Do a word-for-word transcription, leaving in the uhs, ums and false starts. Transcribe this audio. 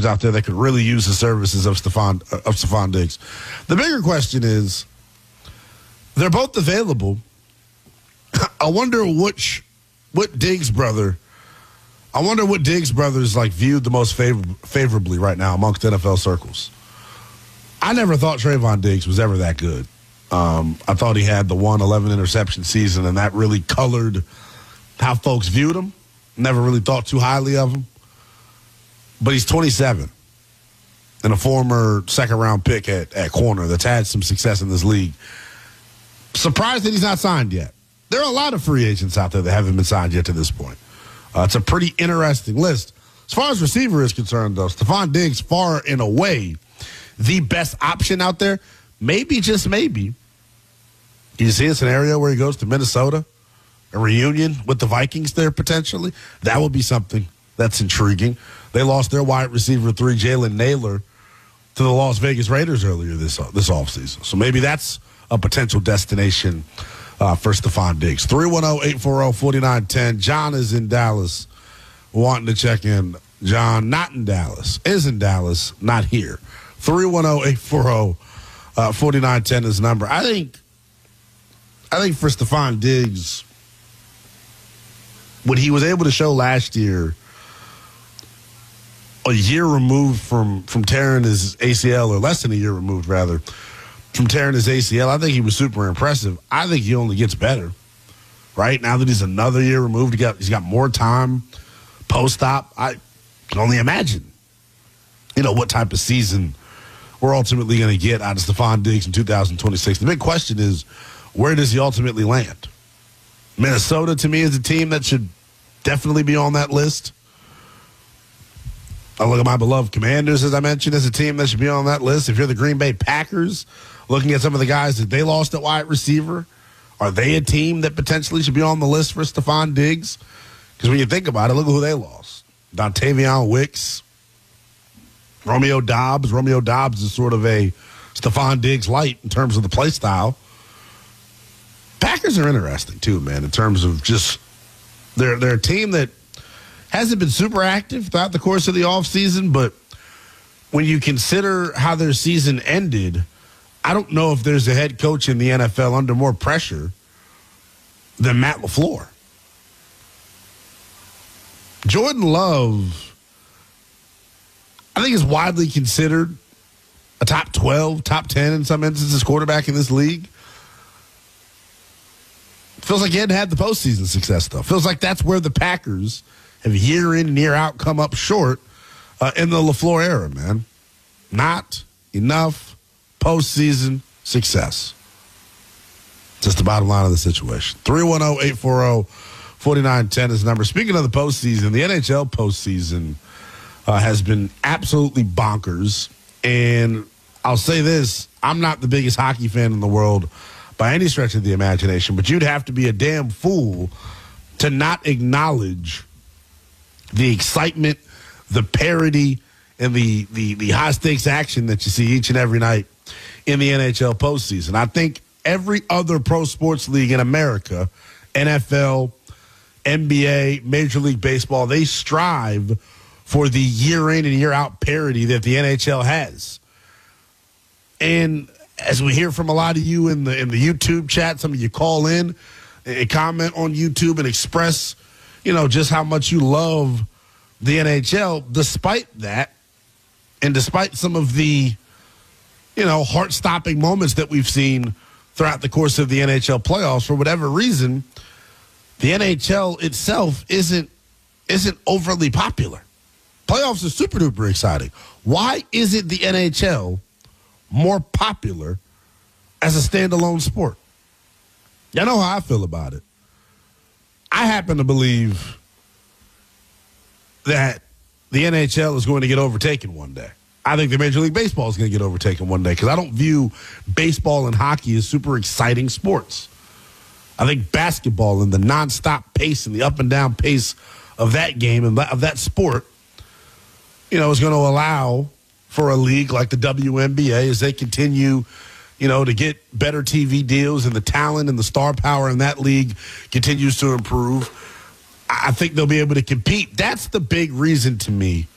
out there that could really use the services of Stephon, of Stephon Diggs. The bigger question is, they're both available. I wonder which, what Diggs brother, I wonder what Diggs brothers like viewed the most favor, favorably right now amongst N F L circles. I never thought Trayvon Diggs was ever that good. Um, I thought he had the one eleven interception season, and that really colored how folks viewed him. Never really thought too highly of him. But he's twenty-seven and a former second-round pick at, at corner that's had some success in this league. Surprised that he's not signed yet. There are a lot of free agents out there that haven't been signed yet to this point. Uh, it's a pretty interesting list. As far as receiver is concerned, though, Stephon Diggs, far and away, the best option out there. Maybe, just maybe, you see a scenario where he goes to Minnesota, a reunion with the Vikings there potentially. That would be something that's intriguing. They lost their wide receiver three, Jalen Naylor, to the Las Vegas Raiders earlier this uh, this offseason. So maybe that's a potential destination uh, for Stephon Diggs. three one zero, eight four zero, four nine one zero. John is in Dallas wanting to check in. John, not in Dallas, is in Dallas, not here. three one zero, eight four zero, four nine one zero is the number. I think, I think for Stephon Diggs, what he was able to show last year, a year removed from, from tearing his A C L, or less than a year removed, rather, from tearing his A C L, I think he was super impressive. I think he only gets better, right? Now that he's another year removed, he got, he's got more time post-op. I can only imagine, you know, what type of season we're ultimately going to get out of Stephon Diggs in two thousand twenty-six. The big question is, where does he ultimately land? Minnesota, to me, is a team that should definitely be on that list. I look at my beloved Commanders, as I mentioned, as a team that should be on that list. If you're the Green Bay Packers, looking at some of the guys that they lost at wide receiver, are they a team that potentially should be on the list for Stephon Diggs? Because when you think about it, look at who they lost. Dontavion Wicks, Romeo Dobbs. Romeo Dobbs is sort of a Stephon Diggs light in terms of the play style. Packers are interesting, too, man, in terms of just they're, they're a team that hasn't been super active throughout the course of the offseason, but when you consider how their season ended, I don't know if there's a head coach in the N F L under more pressure than Matt LaFleur. Jordan Love, I think, is widely considered a top twelve, top ten in some instances quarterback in this league. Feels like he hadn't had the postseason success, though. Feels like that's where the Packers have year in and year out come up short uh, in the LaFleur era, man. Not enough postseason success. Just the bottom line of the situation. three one zero, eight four zero, four nine one zero is the number. Speaking of the postseason, the N H L postseason uh, has been absolutely bonkers. And I'll say this, I'm not the biggest hockey fan in the world by any stretch of the imagination, but you'd have to be a damn fool to not acknowledge the excitement, the parity, and the, the, the high-stakes action that you see each and every night in the N H L postseason. I think every other pro sports league in America, N F L, N B A, Major League Baseball, they strive for the year-in and year-out parity that the N H L has. And as we hear from a lot of you in the in the YouTube chat, some of you call in and comment on YouTube and express, you know, just how much you love the N H L. Despite that, and despite some of the, you know, heart-stopping moments that we've seen throughout the course of the N H L playoffs, for whatever reason, the N H L itself isn't isn't overly popular. Playoffs are super-duper exciting. Why isn't the N H L more popular as a standalone sport? Y'all know how I feel about it. I happen to believe that the N H L is going to get overtaken one day. I think the Major League Baseball is going to get overtaken one day because I don't view baseball and hockey as super exciting sports. I think basketball and the nonstop pace and the up and down pace of that game and of that sport, you know, is going to allow for a league like the W N B A as they continue, you know, to get better T V deals and the talent and the star power in that league continues to improve. I think they'll be able to compete. That's the big reason to me